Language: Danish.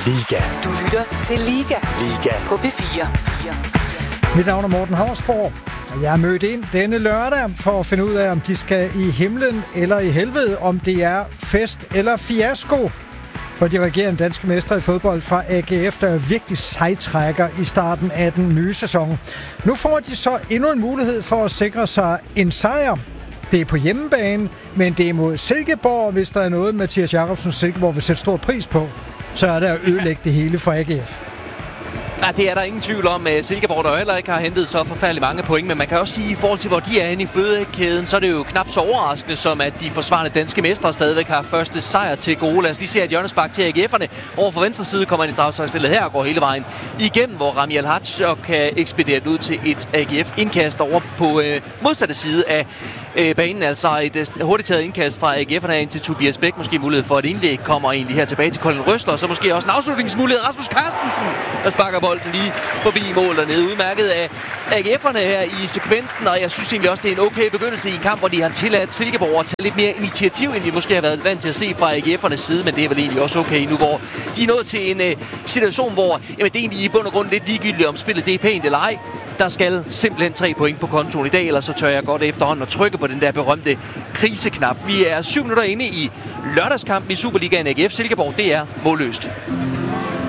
Liga. Du lytter til Liga. Liga. På P4. Mit navn er Morten Havsborg, og jeg er mødt ind denne lørdag for at finde ud af, om de skal i himlen eller i helvede, om det er fest eller fiasko for de regerende danske mestre i fodbold fra AGF, der er virkelig sejtrækker i starten af den nye sæson. Nu får de så endnu en mulighed for at sikre sig en sejr. Det er på hjemmebane, men det er mod Silkeborg, hvis der er noget, Mathias Jakobsen Silkeborg vil sætte stor pris på, så er der at ødelægge det hele for AGF. Ja, det er der ingen tvivl om. Silkeborg, der heller ikke har hentet så forfærdeligt mange point, men man kan også sige, at i forhold til, hvor de er inde i fødekæden, så er det jo knap så overraskende, som at de forsvarende danske mestre stadigvæk har første sejr til gode. Lad os lige se, at hjørnespark til AGF'erne over for venstre side kommer ind i straffesparksfeltet her og går hele vejen igennem, hvor Rami Al-Haj kan ekspedere ud til et AGF-indkast over på modsatte side af banen. Altså et hurtigt taget indkast fra AGF'erne ind til Tobias Bæk. Måske mulighed for et indlæg, kommer egentlig her tilbage til Colin Røsler, og så måske også en afslutningsmulighed. Rasmus Carstensen, der sparker bolden lige forbi mål dernede. Udmærket af AGF'erne her i sekvensen, og jeg synes egentlig også, det er en okay begyndelse i en kamp, hvor de har tilladt Silkeborg at tage lidt mere initiativ, end vi måske har været vant til at se fra AGF'ernes side, men det er vel egentlig også okay nu, hvor de er nået til en situation, hvor jamen, det er egentlig i bund og grund lidt ligegyldigt, om spillet det er pænt eller ej. Der skal simpelthen 3 point på kontoen i dag, ellers så tør jeg godt efterhånden at trykke på den der berømte kriseknap. Vi er 7 minutter inde i lørdagskampen i Superligaen. AGF Silkeborg, det er målløst.